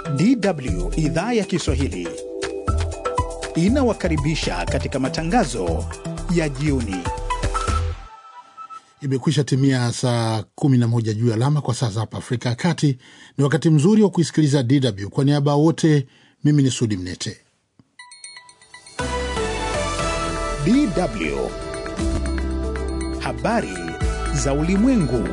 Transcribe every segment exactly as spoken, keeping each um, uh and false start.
D W idhaa ya Kiswahili inawakaribisha katika matangazo ya jioni. Imekwisha timia saa kumi na moja juu alama kwa sasa hapa Afrika ya Kati. Ni wakati mzuri wa kuisikiliza D W. Kwa niaba wote, mimi ni Sudi Mnete. D W habari za ulimwengu.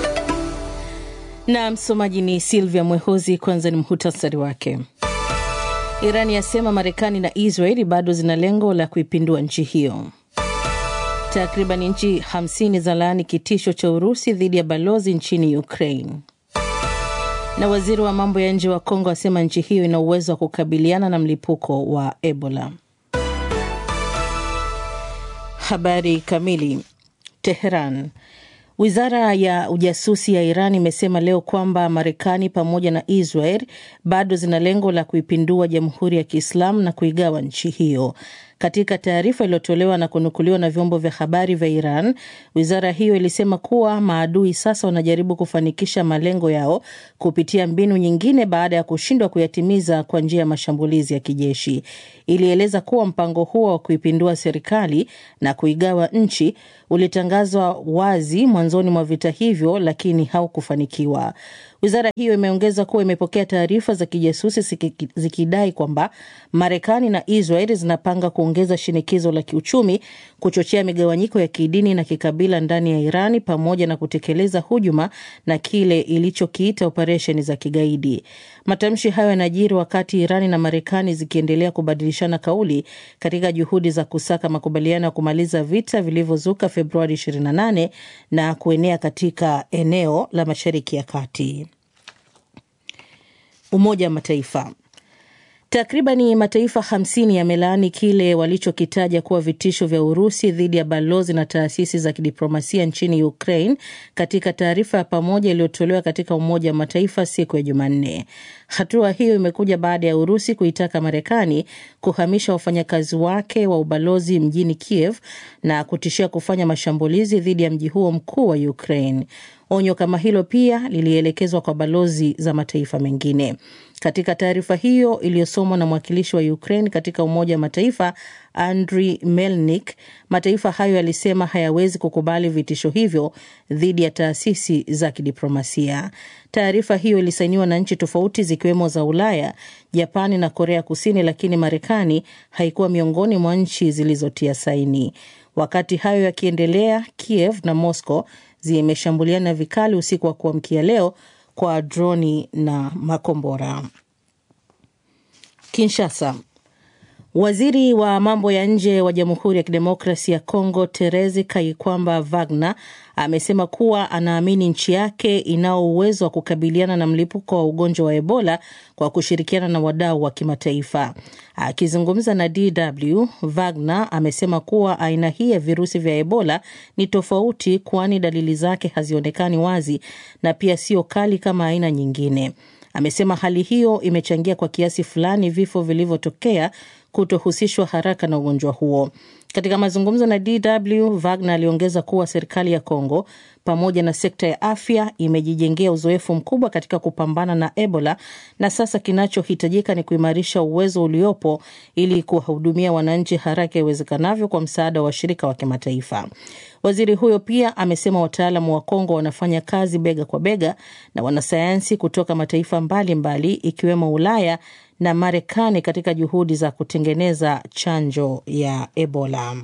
Na msomaji ni Silvia Mwehozi. Kwanza ni muhtasari wake. Iran yasema Marekani na Israeli bado zina lengo la kuipindua nchi hiyo. Takriban nchi hamsini za laani kitisho cha Urusi dhidi ya balozi nchini Ukraine. Na waziri wa mambo ya nje wa Kongo asema nchi hiyo ina uwezo wa kukabiliana na mlipuko wa Ebola. Habari kamili. Teheran. Wizara ya ujasusi ya Iran imesema leo kwamba Marekani pamoja na Israel bado zina lengo la kuipindua Jamhuri ya Kiislamu na kuigawa nchi hiyo. Katika taarifa iliyotolewa na kunukuliwa na vyombo vya habari vya Iran, wizara hiyo ilisema kuwa maadui sasa wanajaribu kufanikisha malengo yao kupitia mbinu nyingine baada ya kushindwa kuyatimiza kwa njia ya mashambulizi ya kijeshi. Ilieleza kuwa mpango huo wa kuipindua serikali na kuigawa nchi ulitangazwa wazi mwanzoni mwa vita hivyo, lakini haukufanikiwa. Wizara hiyo imeongeza kuwa imepokea taarifa za kijasusi zikidai kwamba Marekani na Israel zinapanga kuongeza shinikizo la kiuchumi, kuchochea migawanyiko ya kidini na kikabila ndani ya Irani, pamoja na kutekeleza hujuma na kile ilichokiita operesheni za kigaidi. Matamshi hayo yanajiri wakati Irani na Marekani zikiendelea kubadilishana kauli katika juhudi za kusaka makubaliano ya kumaliza vita vilivyozuka Februari ishirini na nane na kuenea katika eneo la Mashariki ya Kati. Umoja wa Mataifa. Takribani mataifa hamsini yamelaani kile walichokitaja kuwa vitisho vya Urusi dhidi ya balozi na taasisi za kidiplomasia nchini Ukraine katika taarifa ya pamoja iliyotolewa katika Umoja wa Mataifa siku ya Jumanne. Hatua hiyo imekuja baada ya Urusi kuitaka Marekani kuhamisha wafanyakazi wake wa ubalozi mjini Kiev na kutishia kufanya mashambulizi dhidi ya mji huo mkuu wa Ukraine. Onyo kama hilo pia lilielekezwa kwa balozi za mataifa mengine. Katika taarifa hiyo iliyosomwa na mwakilishi wa Ukraine katika Umoja wa Mataifa, Andriy Melnik, mataifa hayo yalisema hayawezi kukubali vitisho hivyo dhidi ya taasisi za kidiplomasia. Taarifa hiyo ilisainiwa na nchi tofauti zikiwemo za Ulaya, Japani na Korea Kusini, lakini Marekani haikuwa miongoni mwa nchi zilizotia saini. Wakati hayo yakiendelea, Kiev na Moscow zimeshambuliana vikali usiku wa kuamkia leo kwa droni na makombora. Kinshasa. Waziri wa mambo ya nje wa Jamhuri ya Kidemokrasia ya Kongo, Terezi Kayikwamba Wagner, amesema kuwa anaamini nchi yake inao uwezo wa kukabiliana na mlipuko wa ugonjwa wa Ebola kwa kushirikiana na wadau wa kimataifa. Akizungumza na D W, Wagner amesema kuwa aina hii ya virusi vya Ebola ni tofauti, kwani dalili zake hazionekani wazi na pia sio kali kama aina nyingine. Amesema hali hiyo imechangia kwa kiasi fulani vifo vilivyotokea kutohusishwa haraka na ugonjwa huo. Katika mazungumzo na D W, Wagner aliongeza kuwa serikali ya Kongo pamoja na sekta ya afya imejijengea uzoefu mkubwa katika kupambana na Ebola, na sasa kinachohitajika ni kuimarisha uwezo uliopo ili kuwahudumia wananchi haraka iwezekanavyo kwa msaada wa washirika wa kimataifa. Waziri huyo pia amesema wataalamu wa Kongo wanafanya kazi bega kwa bega na wanasayansi kutoka mataifa mbalimbali mbali, ikiwemo Ulaya na Marekani katika juhudi za kutengeneza chanjo ya Ebola.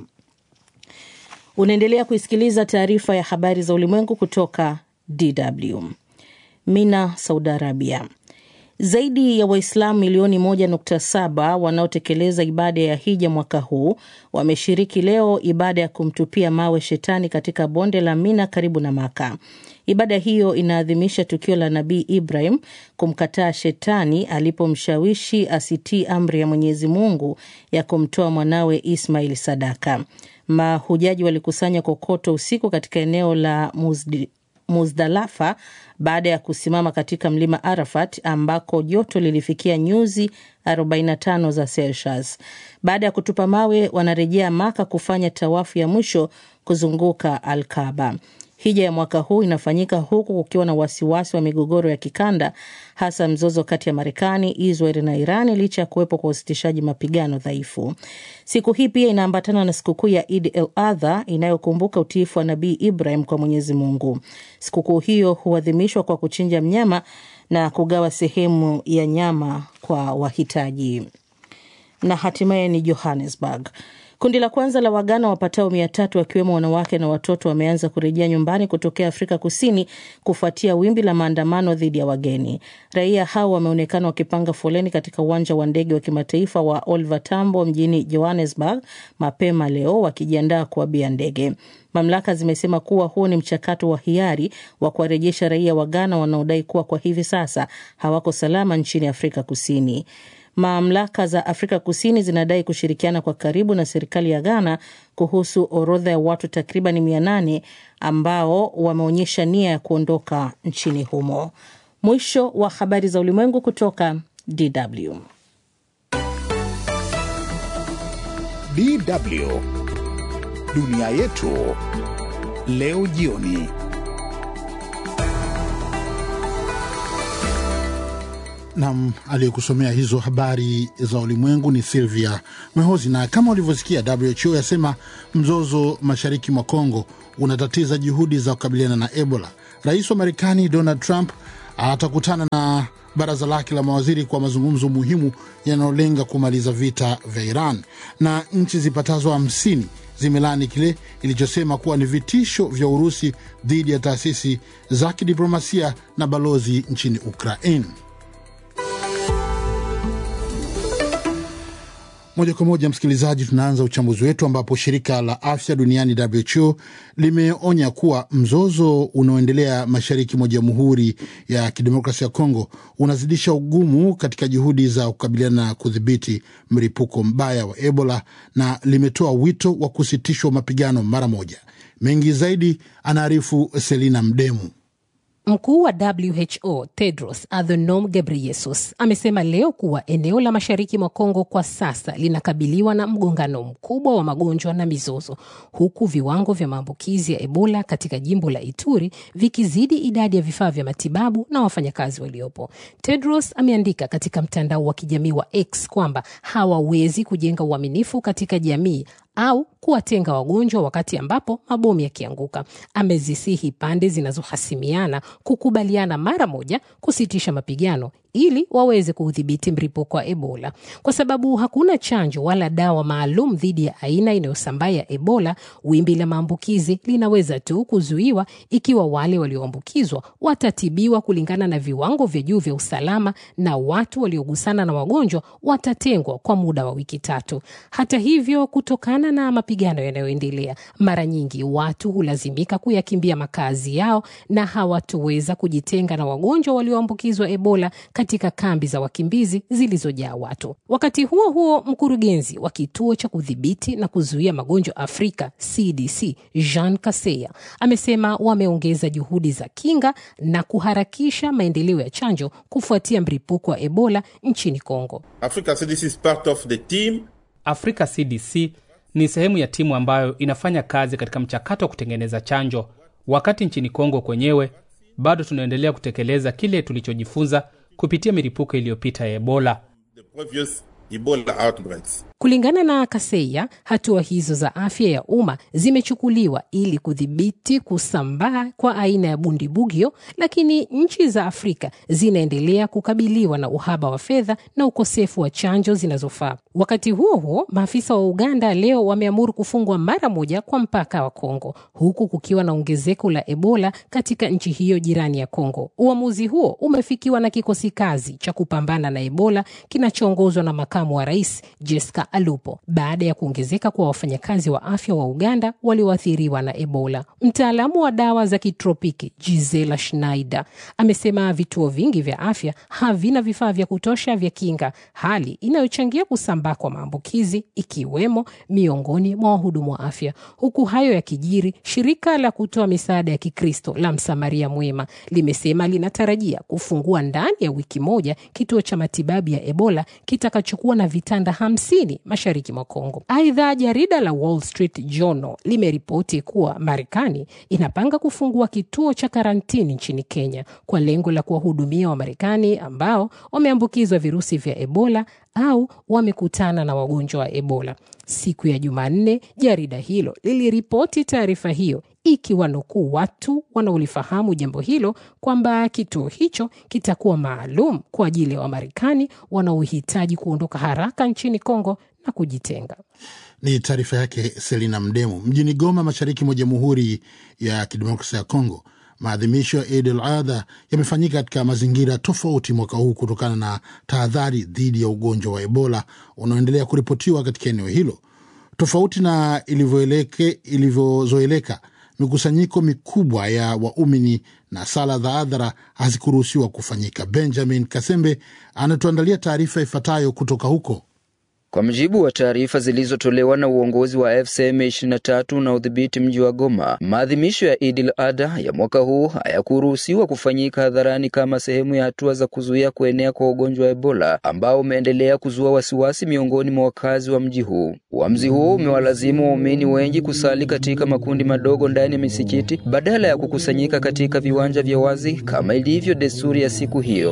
Unaendelea kuisikiliza taarifa ya habari za ulimwengu kutoka D W. Mina, Saudi Arabia. Zaidi ya Waislamu milioni moja nukta saba wanaotekeleza ibada ya hija mwaka huu wameshiriki leo ibada ya kumtupia mawe shetani katika bonde la Mina karibu na Maka. Ibada hiyo inaadhimisha tukio la Nabii Ibrahim kumkataa shetani alipomshawishi asitii amri ya Mwenyezi Mungu ya kumtoa mwanawe Ismail sadaka. Mahujaji walikusanya kokoto usiku katika eneo la Muzdi Muzdalafa baada ya kusimama katika mlima Arafat ambako joto lilifikia nyuzi arobaini na tano za Celsius. Baada ya kutupa mawe wanarejea Maka kufanya tawafu ya mwisho kuzunguka Al-Kaaba. Hija ya mwaka huu inafanyika huku kukiwa na wasiwasi wa migogoro ya kikanda, hasa mzozo kati ya Marekani, Israel na Iran, licha ya kuwepo kwa usitishaji mapigano dhaifu. Siku hii pia inaambatana na sikukuu ya Eid al-Adha inayokumbuka utiifu wa Nabii Ibrahim kwa Mwenyezi Mungu. Sikukuu hiyo huadhimishwa kwa kuchinja mnyama na kugawa sehemu ya nyama kwa wahitaji. Na hatimaye ni Johannesburg. Kundi la kwanza la Wagana wapatao mia tatu wakiwemo wanawake na watoto wameanza kurejea nyumbani kutokea Afrika Kusini kufuatia wimbi la maandamano dhidi ya wageni. Raia hao wameonekana wakipanga foleni katika uwanja wa ndege wa kimataifa wa Oliver Tambo mjini Johannesburg mapema leo wakijiandaa kuabia ndege. Mamlaka zimesema kuwa huo ni mchakato wa hiari wa kuwarejesha raia Wagana wanaodai kuwa kwa hivi sasa hawako salama nchini Afrika Kusini. Mamlaka za Afrika Kusini zinadai kushirikiana kwa karibu na serikali ya Ghana kuhusu orodha ya watu takriban mia nane ambao wameonyesha nia ya kuondoka nchini humo. Mwisho wa habari za ulimwengu kutoka D W. D W Dunia yetu leo jioni. Nam aliyekusomea hizo habari za ulimwengu ni Silvia Mehozi. Na kama ulivyosikia, W H O yasema mzozo mashariki mwa Kongo unatatiza juhudi za kukabiliana na Ebola. Rais wa Marekani Donald Trump atakutana na baraza lake la mawaziri kwa mazungumzo muhimu yanayolenga kumaliza vita vya Iran. Na nchi zipatazo hamsini zimelani kile ilichosema kuwa ni vitisho vya Urusi dhidi ya taasisi za kidiplomasia na balozi nchini Ukraine. Moja kwa moja msikilizaji, tunaanza uchambuzi wetu ambapo shirika la afya duniani W H O limeonya kuwa mzozo unaoendelea mashariki mwa Jamhuri ya Kidemokrasia ya Kongo unazidisha ugumu katika juhudi za kukabiliana na kudhibiti mlipuko mbaya wa Ebola, na limetoa wito wa kusitishwa mapigano mara moja. Mengi zaidi anaarifu Selina Mdemu. Mkuu wa W H O Tedros Adhanom Ghebreyesus amesema leo kuwa eneo la mashariki mwa Kongo kwa sasa linakabiliwa na mgongano mkubwa wa magonjwa na mizozo, huku viwango vya maambukizi ya Ebola katika jimbo la Ituri vikizidi idadi ya vifaa vya matibabu na wafanyakazi waliopo. Tedros ameandika katika mtandao wa kijamii wa X kwamba hawawezi kujenga uaminifu katika jamii au kuwatenga wagonjwa wakati ambapo mabomu yakianguka. Amezisihi pande zinazohasimiana kukubaliana mara moja kusitisha mapigano ili waweze kudhibiti mlipuko wa Ebola. Kwa sababu hakuna chanjo wala dawa maalum dhidi ya aina inayosambaa ya Ebola, wimbi la maambukizi linaweza tu kuzuiwa ikiwa wale walioambukizwa watatibiwa kulingana na viwango vya juu vya usalama, na watu waliogusana na wagonjwa watatengwa kwa muda wa wiki tatu. Hata hivyo, kutokana na mapigano yanayoendelea, mara nyingi watu hulazimika kuyakimbia makazi yao na hawatoweza kujitenga na wagonjwa walioambukizwa Ebola katika kambi za wakimbizi zilizojaa watu. Wakati huo huo, mkurugenzi wa kituo cha kudhibiti na kuzuia magonjwa Afrika C D C Jean Kaseya amesema wameongeza juhudi za kinga na kuharakisha maendeleo ya chanjo kufuatia mlipuko wa Ebola nchini Kongo. Africa C D C is part of the team. Africa C D C ni sehemu ya timu ambayo inafanya kazi katika mchakato wa kutengeneza chanjo. Wakati nchini Kongo kwenyewe bado tunaendelea kutekeleza kile tulichojifunza kupitia milipuko iliyopita ya Ebola. The previous Ebola outbreaks. Kulingana na Kaseya, hatua hizo za afya ya umma zimechukuliwa ili kudhibiti kusambaa kwa aina ya bundibugyo, lakini nchi za Afrika zinaendelea kukabiliwa na uhaba wa fedha na ukosefu wa chanjo zinazofaa. Wakati huo huo, maafisa wa Uganda leo wameamuru kufungwa mara moja kwa mpaka wa Kongo, huku kukiwa na ongezeko la Ebola katika nchi hiyo jirani ya Kongo. Uamuzi huo umefikiwa na kikosi kazi cha kupambana na Ebola kinachoongozwa na makamu wa rais Jessica Alupo, baada ya kuongezeka kwa wafanyakazi wa afya wa Uganda walioathiriwa na Ebola. Mtaalamu wa dawa za kitropiki Gisela Schneider amesema vituo vingi vya afya havina vifaa vya kutosha vya kinga, hali inayochangia kusambaa kwa maambukizi ikiwemo miongoni mwa wahudumu wa afya. Huku hayo ya kijiri, shirika la kutoa misaada ya Kikristo la Msamaria Mwema limesema linatarajia kufungua ndani ya wiki moja kituo cha matibabu ya Ebola kitakachokuwa na vitanda hamsini kusini mashariki mwa Kongo. Aidha, jarida la Wall Street Journal limeripoti kuwa Marekani inapanga kufungua kituo cha karantini nchini Kenya kwa lengo la kuwahudumia Wamarekani ambao wameambukizwa virusi vya Ebola au wamekutana na wagonjwa wa Ebola. Siku ya Jumanne, jarida hilo liliripoti taarifa hiyo ikiwanukuu watu wanaolifahamu jambo hilo kwamba kituo hicho kitakuwa maalum kwa ajili ya Wamarekani wanaohitaji kuondoka haraka nchini Kongo na kujitenga. Ni taarifa yake Selina Mdemu. Mjini Goma, mashariki mwa Jamhuri ya Kidemokrasia ya Kongo, maadhimisho ya Eid al-Adha yamefanyika katika mazingira tofauti mwaka huu kutokana na tahadhari dhidi ya ugonjwa wa Ebola unaoendelea kuripotiwa katika eneo hilo. Tofauti na ilivyoeleke ilivyozoeleka, mikusanyiko mikubwa ya waumini na sala za hadhara hazikuruhusiwa kufanyika. Benjamin Kasembe anatuandalia taarifa ifuatayo kutoka huko. Kwa mujibu wa taarifa zilizotolewa na uongozi wa F C M ishirini na tatu na udhibiti mji wa Goma, maadhimisho ya Eid al-Adha ya mwaka huu hayakuruhusiwa kufanyika hadharani kama sehemu ya hatua za kuzuia kuenea kwa ugonjwa wa Ebola ambao umeendelea kuzua wasiwasi miongoni mwa wakazi wa mji huu. Uamuzi huo umewalazimu waumini wengi kusali katika makundi madogo ndani ya misikiti badala ya kukusanyika katika viwanja vya wazi kama ilivyo desturi ya siku hiyo.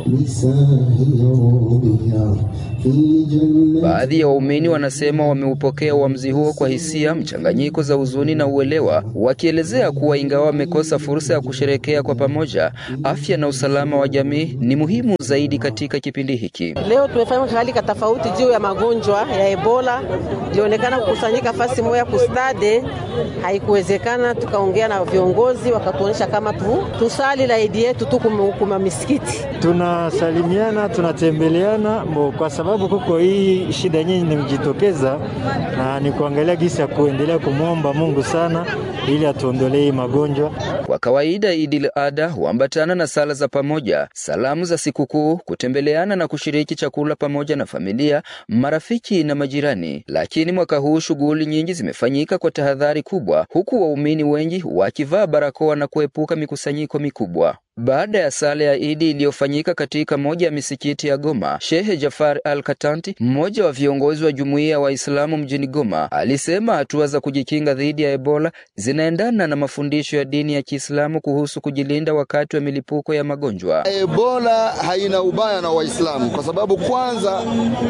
Baadhi ya waumini wanasema wameupokea uamuzi huo kwa hisia mchanganyiko za huzuni na uelewa, wakielezea kuwa ingawa wamekosa fursa ya kusherehekea kwa pamoja, afya na usalama wa jamii ni muhimu zaidi katika kipindi hiki. Leo tumefanya hali tofauti juu ya magonjwa ya Ebola. Ilionekana kukusanyika fasi moja kustade, haikuwezekana. Tukaongea na viongozi wakatuonyesha kama tu tusali la Eid yetu tu kuma misikiti. Tunasalimiana, tunatembeleana kwa sababu kuko hii shida nyingi nimejitokeza, na ni kuangalia gisi ya kuendelea kumuomba Mungu sana ili atuondolee magonjwa. Kwa kawaida Eid al-Adha huambatana na sala za pamoja, salamu za sikukuu, kutembeleana na kushiriki chakula pamoja na familia, marafiki na majirani. Lakini mwaka huu shughuli nyingi zimefanyika kwa tahadhari kubwa, huku waumini wengi wakivaa barakoa na kuepuka mikusanyiko mikubwa. Baada ya sala ya Eid iliyofanyika katika moja ya misikiti ya Goma, Sheikh Jafar Al-Katanti, mmoja wa viongozi wa jumuiya ya Waislamu mjini Goma, alisema hatua za kujikinga dhidi ya Ebola zinaendana na mafundisho ya dini ya Kiislamu kuhusu kujilinda wakati wa milipuko ya magonjwa. Ebola haina ubaya na Waislamu kwa sababu kwanza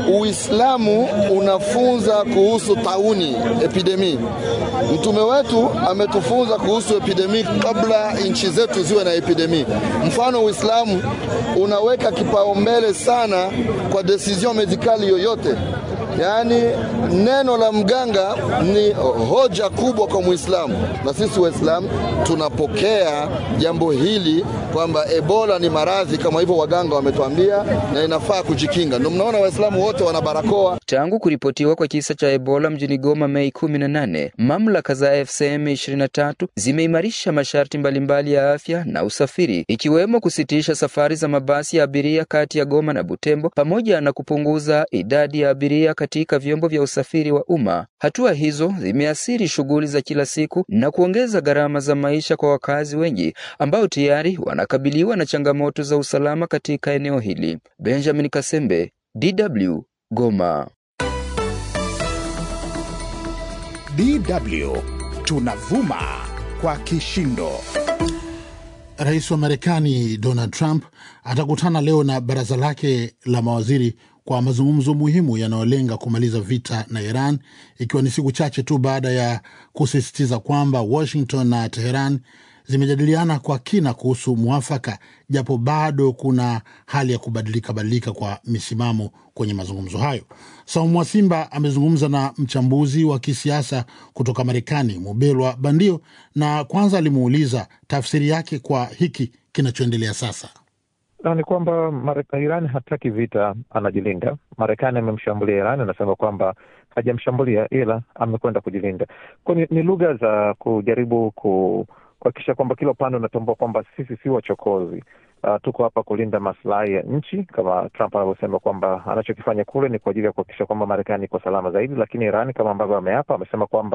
Uislamu unafunza kuhusu tauni, epidemi. Mtume wetu ametufunza kuhusu epidemi kabla nchi zetu ziwe na epidemi. Mfano, Uislamu unaweka kipaumbele sana kwa decision medikali yoyote. Yaani neno la mganga ni hoja kubwa kwa Muislamu, na sisi Waislamu tunapokea jambo hili kwamba Ebola ni maradhi kama hivyo waganga wametuambia na inafaa kujikinga. Ndio mnaona Waislamu wote wana barakoa. Tangu kuripotiwa kwa kisa cha Ebola mjini Goma Mei kumi na nane, mamlaka za F C M ishirini na tatu zimeimarisha masharti mbalimbali ya afya na usafiri, ikiwemo kusitisha safari za mabasi ya abiria kati ya Goma na Butembo pamoja na kupunguza idadi ya abiria katika vyombo vya usafiri wa umma. Hatua hizo zimeathiri shughuli za kila siku na kuongeza gharama za maisha kwa wakazi wengi ambao tayari wanakabiliwa na changamoto za usalama katika eneo hili. Benjamin Kasembe, D W, Goma. D W tunavuma kwa kishindo. Rais wa Marekani Donald Trump atakutana leo na baraza lake la mawaziri kwa mazungumzo muhimu yanayolenga kumaliza vita na Iran, ikiwa ni siku chache tu baada ya kusisitiza kwamba Washington na Tehran zimejadiliana kwa kina kuhusu muafaka, japo bado kuna hali ya kubadilika badilika kwa misimamo kwenye mazungumzo hayo. Saumu Simba amezungumza na mchambuzi wa kisiasa kutoka Marekani, Mubelwa Bandio, na kwanza alimuuliza tafsiri yake kwa hiki kinachoendelea sasa. Na ni kwamba Iran hataki vita, anajilinda. Marekani amemshambulia Iran, anasema kwamba hajamshambulia ila amekwenda kujilinda. Kwa ni, ni lugha za kujaribu ku kuhakikisha kwamba kila upande unatambua kwamba sisi si wachokozi. Uh, tuko hapa kulinda maslahi ya nchi, kama Trump anavyosema kwamba anachokifanya kule ni kwa ajili ya kuhakikisha kwamba Marekani iko salama zaidi. Lakini Iran, kama ambavyo ameapa, amesema kwamba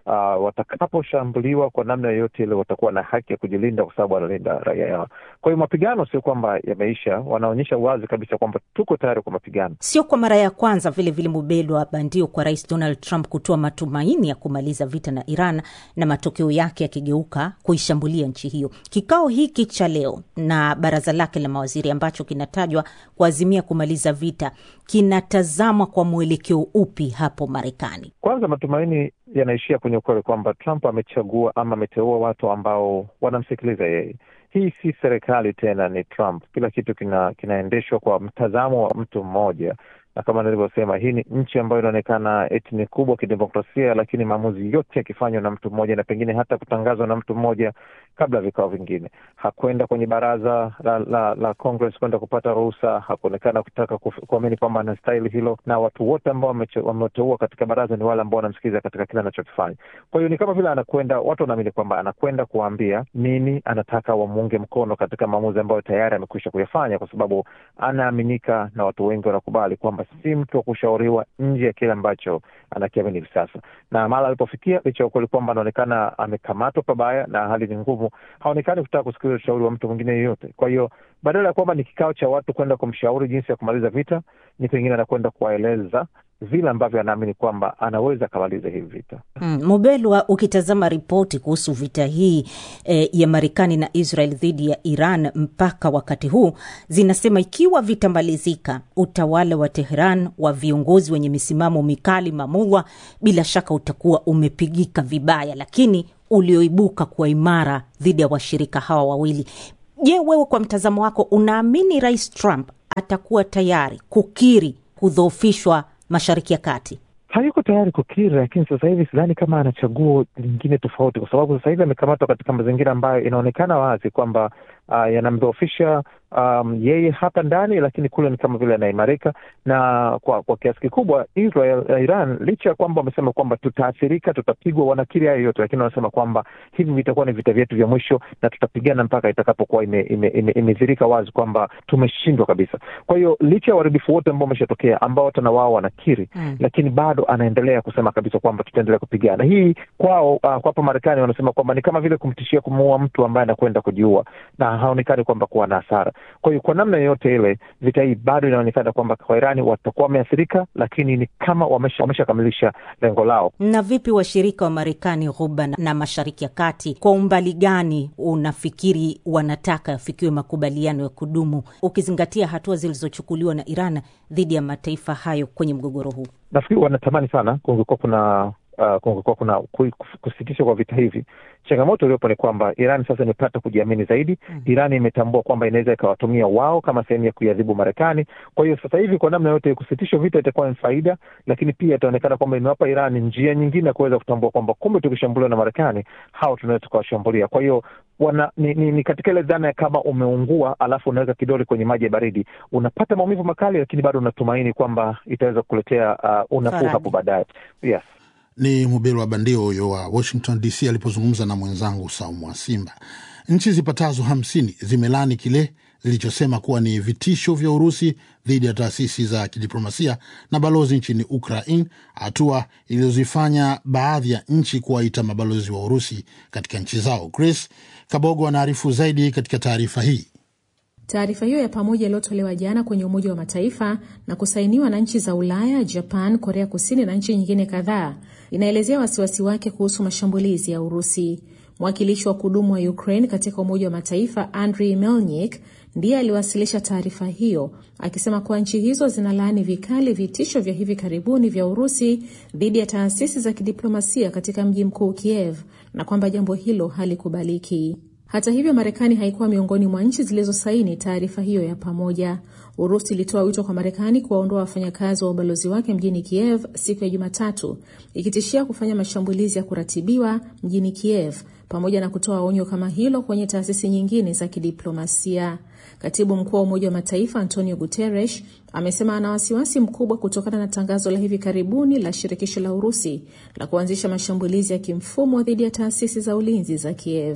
uh, watakaposhambuliwa kwa namna yoyote ile watakuwa na haki ya kujilinda kwa sababu wanalinda raia yao. Kwa hiyo mapigano sio kwamba yameisha, wanaonyesha wazi kabisa kwamba tuko tayari kwa mapigano. Sio kwa mara ya kwanza vile vile Mubelwa Bandio kwa Rais Donald Trump kutoa matumaini ya kumaliza vita na Iran na matokeo yake yakigeuka kuishambulia nchi hiyo. Kikao hiki cha leo na baraza lake la mawaziri ambacho kinatajwa kuazimia kumaliza vita kinatazamwa kwa mwelekeo upi hapo Marekani? Kwanza matumaini yanaishia kwenye ukweli kwamba Trump amechagua ama ameteua watu ambao wanamsikiliza yeye. Hii si serikali tena, ni Trump. Kila kitu kina, kinaendeshwa kwa mtazamo wa mtu mmoja. Na kama nilivyosema, hii ni nchi ambayo inaonekana eti ni kubwa kidemokrasia, lakini maamuzi yote yakifanywa na mtu mmoja na pengine hata kutangazwa na mtu mmoja kabla vikao vingine. Hakwenda kwenye baraza la, la, la Congress kwenda kupata ruhusa, hakuonekana kutaka kuamini kwamba anastahili hilo, na watu wote ambao wameteua katika baraza ni wale ambao wanamsikiliza katika kila anachokifanya. Kwa hiyo ni kama vile anakwenda, watu wanaamini kwamba anakwenda kuambia nini anataka wamuunge mkono katika maamuzi ambayo tayari amekwisha kuyafanya, kwa sababu anaaminika na watu wengi wanakubali kwamba si mtu wa kushauriwa nje ya kile ambacho anakiamini hivi sasa. Na mara alipofikia, licha ya ukweli kwamba anaonekana amekamatwa pabaya na hali ni ngumu, haonekani kutaka kusikiliza ushauri wa mtu mwingine yeyote. Kwa hiyo badala ya kwamba ni kikao cha watu kwenda kumshauri jinsi ya kumaliza vita, ni pengine anakwenda kuwaeleza vile ambavyo anaamini kwamba anaweza kumaliza hivi vita. Mm, Mubelwa, ukitazama ripoti kuhusu vita hii eh, ya Marekani na Israel dhidi ya Iran mpaka wakati huu, zinasema ikiwa vitamalizika, utawala wa Tehran wa viongozi wenye misimamo mikali mamulwa bila shaka utakuwa umepigika vibaya, lakini ulioibuka kwa imara dhidi ya washirika hawa wawili. Je, wewe kwa mtazamo wako unaamini Rais Trump atakuwa tayari kukiri kudhoofishwa Mashariki ya Kati? Hayuko tayari kukiri, lakini sasa hivi sidhani kama ana chaguo lingine tofauti, kwa sababu sasa hivi amekamatwa katika mazingira ambayo inaonekana wazi kwamba uh, yanamdhoofisha um, yeye hapa ndani, lakini kule ni kama vile anaimarika. Na kwa kwa kiasi kikubwa Israel na Iran, licha ya kwamba wamesema kwamba tutaathirika, tutapigwa, wanakiri hayo yote, lakini wanasema kwamba hivi vitakuwa ni vita vyetu vya mwisho na tutapigana mpaka itakapokuwa imedhirika ime, ime, ime wazi kwamba tumeshindwa kabisa. Kwa hiyo licha ya uharibifu wote ambao umeshatokea, ambao hata na wao wanakiri, mm. lakini bado anaendelea kusema kabisa kwamba tutaendelea kupigana. Hii kwao, uh, kwa hapa Marekani wanasema kwamba ni kama vile kumtishia kumuua mtu ambaye anakwenda kujiua, na haonekani kwamba kuwa na hasara. Kwa hiyo kwa namna yote ile, vita hii bado inaonekana kwamba kwa Irani watakuwa wameathirika, lakini ni kama wamesha wameshakamilisha lengo lao. Na vipi washirika wa Marekani Ghuba na Mashariki ya Kati, kwa umbali gani unafikiri wanataka yafikiwe makubaliano ya kudumu, ukizingatia hatua zilizochukuliwa na Iran dhidi ya mataifa hayo kwenye mgogoro huu? Nafikiri wanatamani sana kungekuwa kuna uh, kungekuwa kuna kusitisha kwa vita hivi. Changamoto iliyopo ni kwamba Iran sasa imepata kujiamini zaidi. Mm. Iran imetambua kwamba inaweza ikawatumia wao kama sehemu ya kuadhibu Marekani. Kwa hiyo sasa hivi kwa namna yote kusitisha vita itakuwa ni faida, lakini pia itaonekana kwamba imewapa Iran njia nyingine ya kuweza kutambua kwamba kumbe tukishambuliwa na Marekani, hao tunaweza tukawashambulia. Kwa hiyo wana ni, ni, ni katika ile dhana kama umeungua alafu unaweza kidole kwenye maji ya baridi, unapata maumivu makali, lakini bado unatumaini kwamba itaweza kukuletea uh, unafuu hapo baadaye. Yes. Ni Mubelwa Bandio huyo wa Washington D C alipozungumza na mwenzangu Saumu wa Simba. Nchi zipatazo hamsini zimelani kile zilichosema kuwa ni vitisho vya Urusi dhidi ya taasisi za kidiplomasia na balozi nchini Ukraine, hatua iliyozifanya baadhi ya nchi kuwaita mabalozi wa Urusi katika nchi zao. Chris Kabogo anaarifu zaidi katika taarifa hii. Taarifa hiyo ya pamoja iliyotolewa jana kwenye Umoja wa Mataifa na kusainiwa na nchi za Ulaya, Japan, Korea Kusini na nchi nyingine kadhaa inaelezea wasiwasi wake kuhusu mashambulizi ya Urusi. Mwakilishi wa kudumu wa Ukraine katika Umoja wa Mataifa, Andriy Melnyk, ndiye aliwasilisha taarifa hiyo akisema kuwa nchi hizo zinalaani vikali vitisho vya hivi karibuni vya Urusi dhidi ya taasisi za kidiplomasia katika mji mkuu Kiev na kwamba jambo hilo halikubaliki. Hata hivyo, Marekani haikuwa miongoni mwa nchi zilizosaini taarifa hiyo ya pamoja. Urusi ilitoa wito kwa Marekani kuwaondoa wafanyakazi wa ubalozi wake mjini Kiev siku ya Jumatatu, ikitishia kufanya mashambulizi ya kuratibiwa mjini Kiev, pamoja na kutoa onyo kama hilo kwenye taasisi nyingine za kidiplomasia. Katibu mkuu wa Umoja wa Mataifa Antonio Guterres amesema ana wasiwasi mkubwa kutokana na tangazo la hivi karibuni la shirikisho la Urusi la kuanzisha mashambulizi ya kimfumo dhidi ya taasisi za ulinzi za Kiev.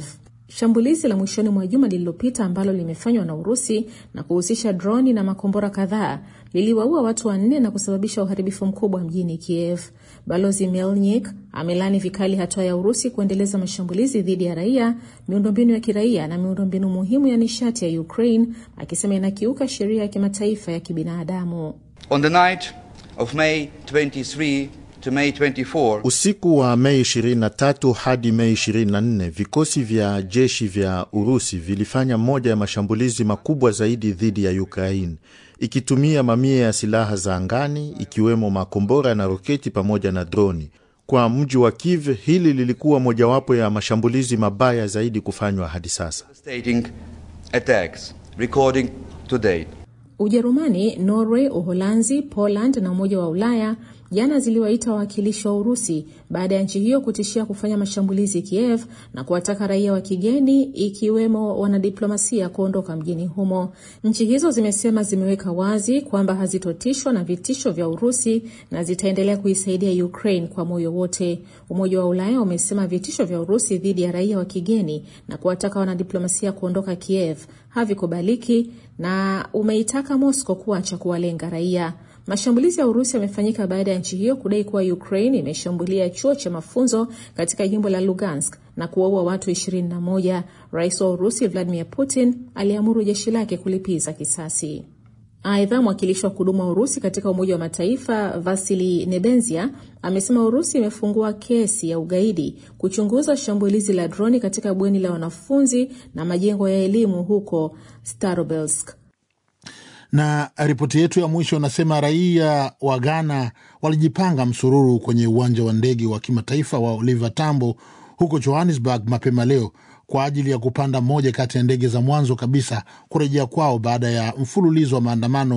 Shambulizi la mwishoni mwa juma lililopita ambalo limefanywa na Urusi na kuhusisha droni na makombora kadhaa liliwaua watu wanne na kusababisha uharibifu mkubwa mjini Kiev. Balozi Melnyk amelani vikali hatua ya Urusi kuendeleza mashambulizi dhidi ya raia, miundombinu ya kiraia na miundombinu muhimu ya nishati ya Ukraine, akisema inakiuka sheria ya kimataifa ya kibinadamu. On the night of May twenty-third to May twenty-fourth, usiku wa Mei ishirini na tatu hadi Mei ishirini na nne, vikosi vya jeshi vya Urusi vilifanya moja ya mashambulizi makubwa zaidi dhidi ya Ukraine, ikitumia mamia ya silaha za angani, ikiwemo makombora na roketi pamoja na droni. Kwa mji wa Kiev, hili lilikuwa mojawapo ya mashambulizi mabaya zaidi kufanywa hadi sasa. Attacks recording to date. Ujerumani, Norway, Uholanzi, Poland na Umoja wa Ulaya jana ziliwaita wawakilishi wa Urusi baada ya nchi hiyo kutishia kufanya mashambulizi Kiev na kuwataka raia wa kigeni ikiwemo wanadiplomasia kuondoka mjini humo. Nchi hizo zimesema zimeweka wazi kwamba hazitotishwa na vitisho vya Urusi na zitaendelea kuisaidia Ukraine kwa moyo wote. Umoja wa Ulaya umesema vitisho vya Urusi dhidi ya raia wa kigeni na kuwataka wanadiplomasia kuondoka Kiev havikubaliki na umeitaka Moscow kuacha kuwalenga raia. Mashambulizi ya Urusi yamefanyika baada ya nchi hiyo kudai kuwa Ukraine imeshambulia chuo cha mafunzo katika jimbo la Lugansk na kuwaua watu ishirini na moja. Rais wa Urusi Vladimir Putin aliamuru jeshi lake kulipiza kisasi. Aidha, mwakilishi wa kudumu wa Urusi katika Umoja wa Mataifa Vasily Nebenzia amesema Urusi imefungua kesi ya ugaidi kuchunguza shambulizi la droni katika bweni la wanafunzi na majengo ya elimu huko Starobelsk. Na ripoti yetu ya mwisho nasema raia wa Ghana walijipanga msururu kwenye uwanja wa ndege wa kimataifa wa Oliver Tambo huko Johannesburg mapema leo kwa ajili ya kupanda moja kati ya ndege za mwanzo kabisa kurejea kwao baada ya mfululizo wa maandamano